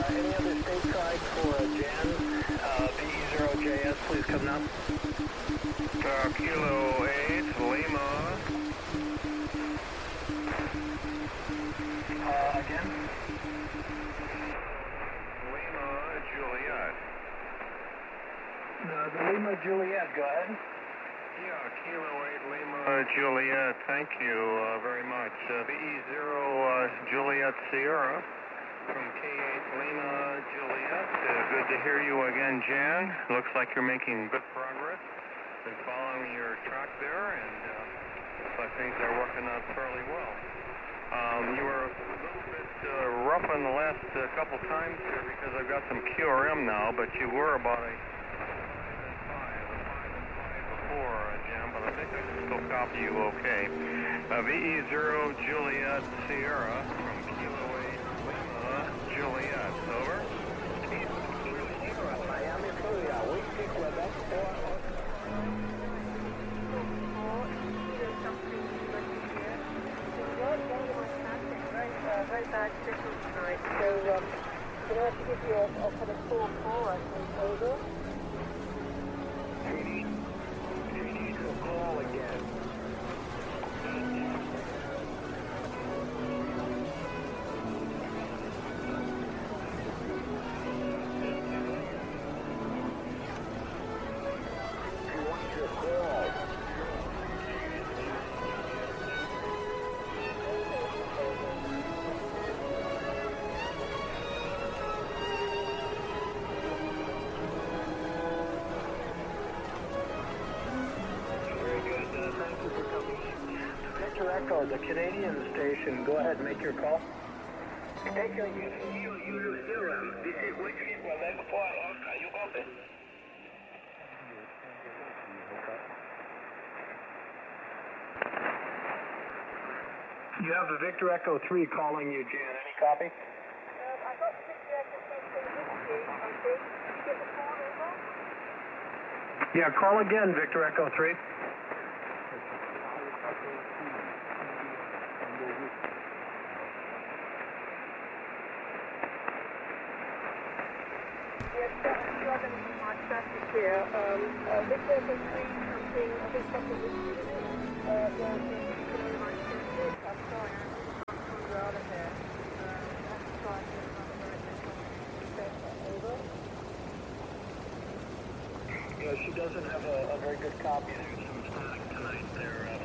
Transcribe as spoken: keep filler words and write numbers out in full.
any other stateside for uh, Jan? Uh, B E zero J S, please come now. Uh, Kilo eight, Lima. Uh, again? Lima, Juliet. No, the Lima Juliet, go ahead. Yeah, Kilo eight, Lima, Juliet, thank you uh, very much. Uh, B E zero uh, Juliet Sierra from K eight, Lima, Juliet. Uh, good to hear you again, Jan. Looks like you're making good progress. Been following your track there, and uh, looks like things are working out fairly well. Um, you were a little bit uh, rough on the last uh, couple times here because I've got some Q R M now, but you were about a five, a five and five before, uh, Jim, but I think I can still copy you okay. Uh, V E zero Juliet Sierra from Kilo eight Lima Juliet, over. Miami, Florida, we speak Quebec four. Very bad signal tonight, so um, I'm going to have to give you a, a kind of four four, I think, over. We need, we need to call again. We want you to call. Victor Echo, the Canadian station, go ahead and make your call. Echo, you, you, you, zero. This is Whiskey Quebec four, Oscar, you copy? You have the Victor Echo three calling you, Jan. Any copy? Um, I got the picture of the station whiskey, I think. Did you get the phone over? Yeah, call again, Victor Echo three. Yes, sir, I'm struggling with my traffic here. Um, uh, Victor Echo three, something, I think something whiskey in it. Uh, the, the, the, my station. I'm sorry, I'm coming out of here. Um, that's fine. Over. Yeah, she doesn't have a, a very good copy. There's some static tonight there. Uh,